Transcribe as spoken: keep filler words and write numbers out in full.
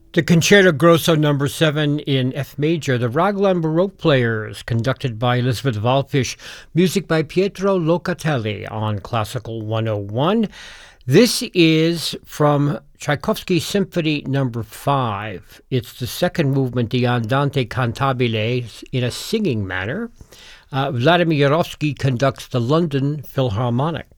The Concerto Grosso number seven in F major, the Raglan Baroque Players, conducted by Elizabeth Wallfisch, music by Pietro Locatelli on Classical one oh one. This is from Tchaikovsky's Symphony number five. It's the second movement, the Andante Cantabile, in a singing manner. Uh, Vladimir Yarovsky conducts the London Philharmonic.